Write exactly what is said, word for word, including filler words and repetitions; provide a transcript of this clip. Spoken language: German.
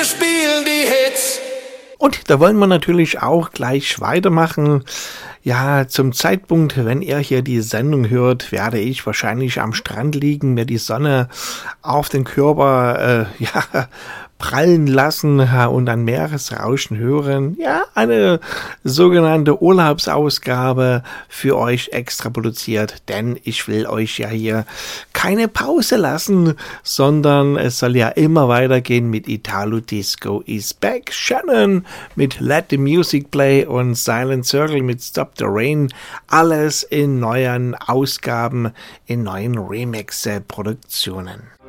spielen die Hits. Und da wollen wir natürlich auch gleich weitermachen. Ja, zum Zeitpunkt, wenn ihr hier die Sendung hört, werde ich wahrscheinlich am Strand liegen, mir die Sonne auf den Körper äh, ja, prallen lassen und ein Meeresrauschen hören. Ja, eine sogenannte Urlaubsausgabe für euch extra produziert, denn ich will euch ja hier keine Pause lassen, sondern es soll ja immer weitergehen mit Italo Disco is Back, Shannon mit Let the Music Play und Silent Circle mit Stop the Rain. Alles in neuen Ausgaben, in neuen Remix-Produktionen.